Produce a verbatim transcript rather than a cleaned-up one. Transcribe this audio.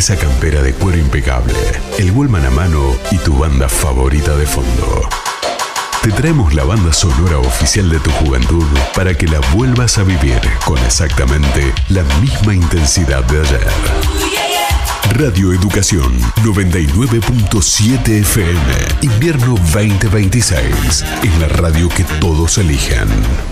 esa campera de cuero impecable, el Walkman a mano y tu banda favorita de fondo. Te traemos la banda sonora oficial de tu juventud para que la vuelvas a vivir con exactamente la misma intensidad de ayer. Radio Educación noventa y nueve punto siete F M, invierno veinte veintiséis, es la radio que todos eligen.